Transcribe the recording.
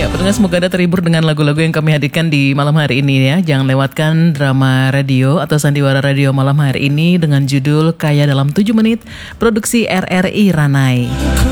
Pendengar, semoga Anda terhibur dengan lagu-lagu yang kami hadirkan di malam hari ini ya. Jangan lewatkan drama radio atau sandiwara radio malam hari ini dengan judul Kaya dalam 7 Menit, produksi RRI Ranai.